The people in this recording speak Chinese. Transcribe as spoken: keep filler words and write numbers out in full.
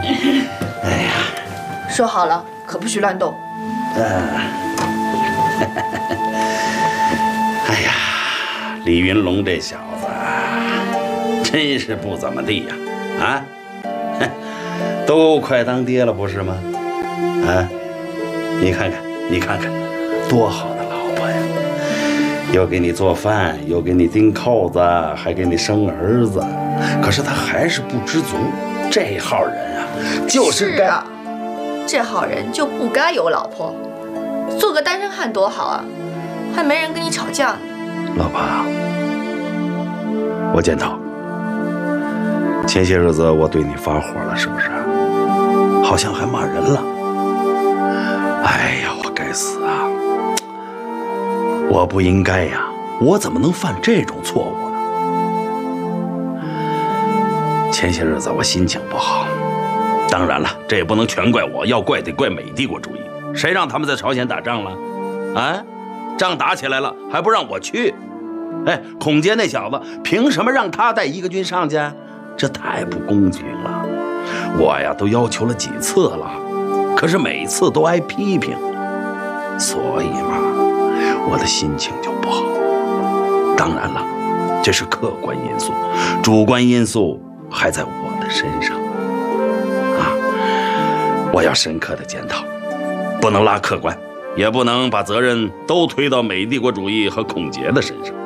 哎呀， 说好了，可不许乱动。 嗯、哎呀，李云龙这小子真是不怎么地呀！啊，都快当爹了不是吗？啊，你看看，你看看，多好的老婆呀！又给你做饭，又给你钉扣子，还给你生儿子。可是他还是不知足，这号人啊，就是该…… 是啊，这号人就不该有老婆，做个单身汉多好啊，还没人跟你吵架呢。 老婆，我检讨，前些日子我对你发火了，是不是？好像还骂人了。哎呀，我该死啊！我不应该呀，我怎么能犯这种错误呢？前些日子我心情不好，当然了，这也不能全怪我，要怪得怪美帝国主义。谁让他们在朝鲜打仗了？啊，仗打起来了还不让我去？哎，孔杰那小子凭什么让他带一个军上去？这太不公平了！我呀都要求了几次了，可是每次都挨批评，所以嘛，我的心情就不好。当然了，这是客观因素，主观因素还在我的身上啊！我要深刻的检讨，不能拉客观，也不能把责任都推到美帝国主义和孔杰的身上。